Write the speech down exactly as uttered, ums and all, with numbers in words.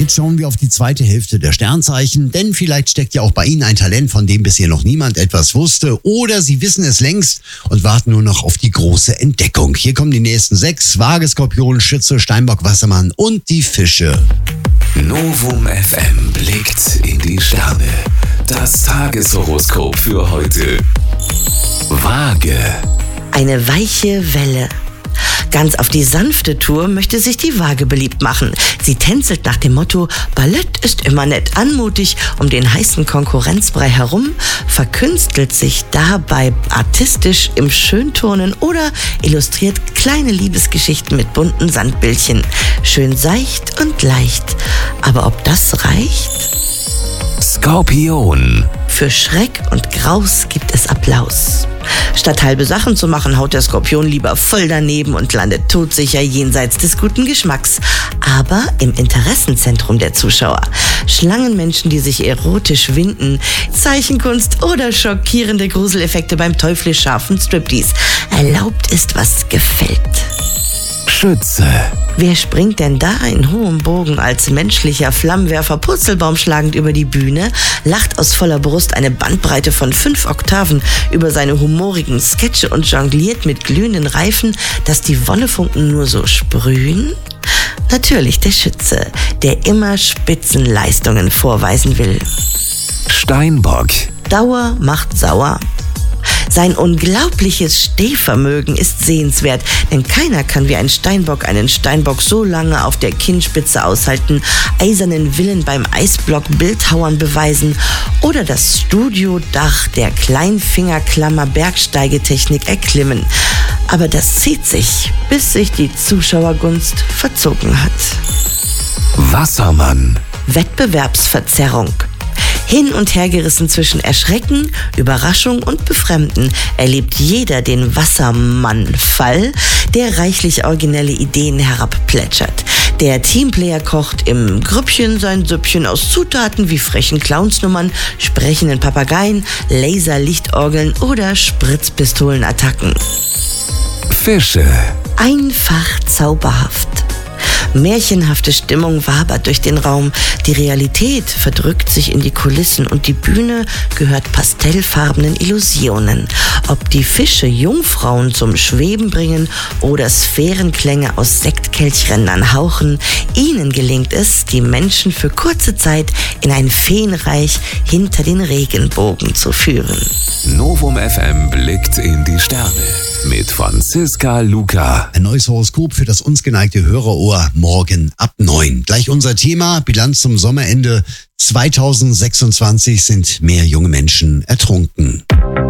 Jetzt schauen wir auf die zweite Hälfte der Sternzeichen, denn vielleicht steckt ja auch bei Ihnen ein Talent, von dem bisher noch niemand etwas wusste, oder Sie wissen es längst und warten nur noch auf die große Entdeckung. Hier kommen die nächsten sechs: Waage, Skorpion, Schütze, Steinbock, Wassermann und die Fische. Novum F M blickt in die Sterne. Das Tageshoroskop für heute. Waage. Eine weiche Welle. Ganz auf die sanfte Tour möchte sich die Waage beliebt machen. Sie tänzelt nach dem Motto, Ballett ist immer nett anmutig um den heißen Konkurrenzbrei herum, verkünstelt sich dabei artistisch im Schönturnen oder illustriert kleine Liebesgeschichten mit bunten Sandbildchen. Schön seicht und leicht. Aber ob das reicht? Skorpion. Für Schreck und Graus gibt es Applaus. Statt halbe Sachen zu machen, haut der Skorpion lieber voll daneben und landet todsicher jenseits des guten Geschmacks. Aber im Interessenzentrum der Zuschauer. Schlangenmenschen, die sich erotisch winden, Zeichenkunst oder schockierende Gruseleffekte beim teuflisch scharfen Striptease. Erlaubt ist, was gefällt. Schütze. Wer springt denn da in hohem Bogen als menschlicher Flammenwerfer purzelbaumschlagend über die Bühne, lacht aus voller Brust eine Bandbreite von fünf Oktaven über seine humorigen Sketche und jongliert mit glühenden Reifen, dass die Wonnefunken nur so sprühen? Natürlich der Schütze, der immer Spitzenleistungen vorweisen will. Steinbock. Dauer macht sauer. Sein unglaubliches Stehvermögen ist sehenswert, denn keiner kann wie ein Steinbock einen Steinbock so lange auf der Kinnspitze aushalten, eisernen Willen beim Eisblock Bildhauern beweisen oder das Studiodach der Kleinfingerklammer Bergsteigetechnik erklimmen. Aber das zieht sich, bis sich die Zuschauergunst verzogen hat. Wassermann. Wettbewerbsverzerrung. Hin und her gerissen zwischen Erschrecken, Überraschung und Befremden erlebt jeder den Wassermann-Fall, der reichlich originelle Ideen herabplätschert. Der Teamplayer kocht im Grüppchen sein Süppchen aus Zutaten wie frechen Clownsnummern, sprechenden Papageien, Laserlichtorgeln oder Spritzpistolenattacken. Fische. Einfach zauberhaft. Märchenhafte Stimmung wabert durch den Raum. Die Realität verdrückt sich in die Kulissen und die Bühne gehört pastellfarbenen Illusionen. Ob die Fische Jungfrauen zum Schweben bringen oder Sphärenklänge aus Sektkelchrändern hauchen, ihnen gelingt es, die Menschen für kurze Zeit in ein Feenreich hinter den Regenbogen zu führen. Novum F M blickt in die Sterne mit Franziska Luca. Ein neues Horoskop für das uns geneigte Hörerohr morgen ab neun. Gleich unser Thema: Bilanz zum Sommerende zweitausendsechsundzwanzig. Sind mehr junge Menschen ertrunken.